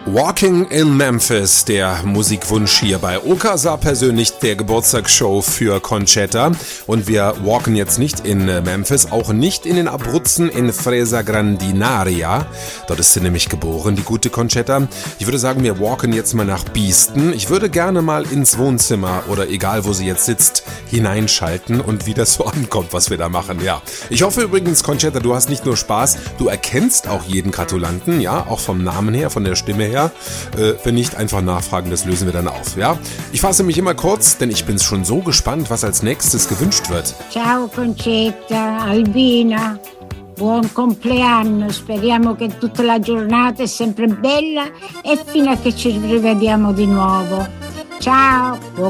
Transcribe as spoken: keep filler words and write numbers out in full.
Walking in Memphis, der Musikwunsch hier bei Okasa, persönlich der Geburtstagsshow für Concetta. Und wir walken jetzt nicht in Memphis, auch nicht in den Abruzzen in Fresa Grandinaria. Dort ist sie nämlich geboren, die gute Concetta. Ich würde sagen, wir walken jetzt mal nach Biesten. Ich würde gerne mal ins Wohnzimmer oder egal, wo sie jetzt sitzt, hineinschalten und wie das so ankommt, was wir da machen. Ja, ich hoffe übrigens, Concetta, du hast nicht nur Spaß, du erkennst auch jeden Gratulanten, ja, auch vom Namen her, von der Stimme her. Äh, wenn nicht, einfach nachfragen, das lösen wir dann auf, ja? Ich fasse mich immer kurz, denn ich bin schon so gespannt, was als nächstes gewünscht wird. Ciao Concetta, Albina, buon compleanno, speriamo che tutta la giornata è sempre bella e fino a che ci rivediamo di nuovo. Ciao!